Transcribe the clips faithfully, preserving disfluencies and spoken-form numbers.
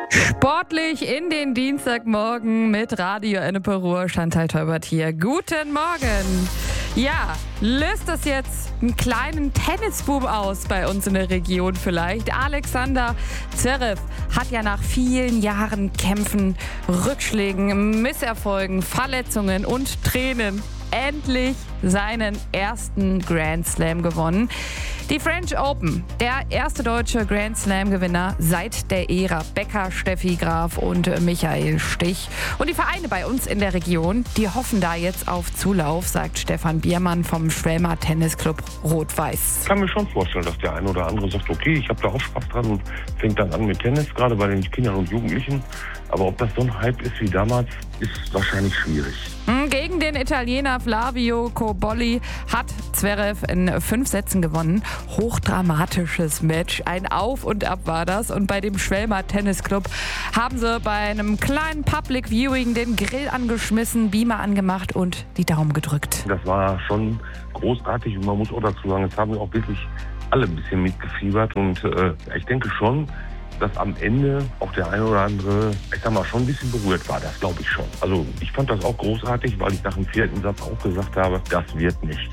Sportlich in den Dienstagmorgen mit Radio Ennepe Ruhr. Chantal Teubert hier. Guten Morgen. Ja, löst das jetzt einen kleinen Tennisboom aus bei uns in der Region vielleicht? Alexander Zverev hat ja nach vielen Jahren Kämpfen, Rückschlägen, Misserfolgen, Verletzungen und Tränen endlich seinen ersten Grand Slam gewonnen. Die French Open, der erste deutsche Grand Slam-Gewinner seit der Ära Becker, Steffi Graf und Michael Stich. Und die Vereine bei uns in der Region, die hoffen da jetzt auf Zulauf, sagt Stefan Biermann vom Schwelmer Tennisclub Rot-Weiß. Ich kann mir schon vorstellen, dass der eine oder andere sagt, okay, ich habe da auch Spaß dran und fängt dann an mit Tennis, gerade bei den Kindern und Jugendlichen. Aber ob das so ein Hype ist wie damals, ist wahrscheinlich schwierig. Gegen den Italiener Flavio Cobolli hat Zverev in fünf Sätzen gewonnen. Hochdramatisches Match. Ein Auf und Ab war das. Und bei dem Schwelmer Tennisclub haben sie bei einem kleinen Public Viewing den Grill angeschmissen, Beamer angemacht und die Daumen gedrückt. Das war schon großartig und man muss auch dazu sagen, es haben auch wirklich alle ein bisschen mitgefiebert. Und äh, ich denke schon, dass am Ende auch der eine oder andere, ich sag mal, schon ein bisschen berührt war, das glaube ich schon. Also ich fand das auch großartig, weil ich nach dem vierten Satz auch gesagt habe, das wird nicht.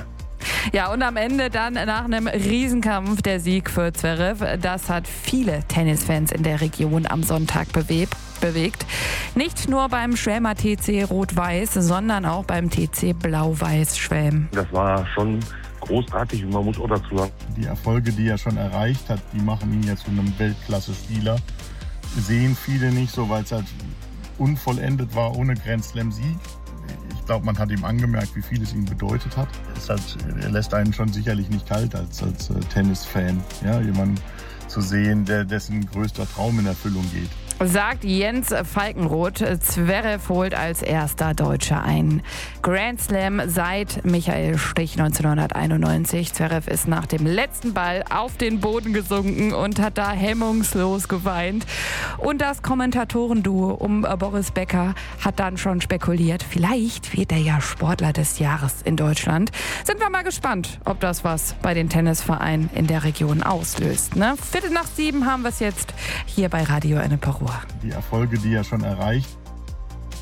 Ja, und am Ende dann nach einem Riesenkampf der Sieg für Zverev. Das hat viele Tennisfans in der Region am Sonntag bewebt. bewegt. Nicht nur beim Schwelmer T C Rot-Weiß, sondern auch beim T C Blau-Weiß Schwelm. Das war schon großartig und man muss auch dazu sagen, die Erfolge, die er schon erreicht hat, die machen ihn jetzt zu einem Weltklasse-Spieler. Sehen viele nicht so, weil es halt unvollendet war ohne Grand Slam-Sieg. Ich glaube, man hat ihm angemerkt, wie viel es ihm bedeutet hat. Es hat. Er lässt einen schon sicherlich nicht kalt als, als Tennisfan, ja, jemanden zu sehen, der, dessen größter Traum in Erfüllung geht. Sagt Jens Falkenroth. Zverev holt als erster Deutscher ein Grand Slam seit Michael Stich neunzehnhunderteinundneunzig. Zverev ist nach dem letzten Ball auf den Boden gesunken und hat da hemmungslos geweint. Und das Kommentatorenduo um Boris Becker hat dann schon spekuliert, vielleicht wird er ja Sportler des Jahres in Deutschland. Sind wir mal gespannt, ob das was bei den Tennisvereinen in der Region auslöst. Ne? Viertel nach sieben haben wir es jetzt hier bei Radio Ennepe Ruhr. Die Erfolge, die er schon erreicht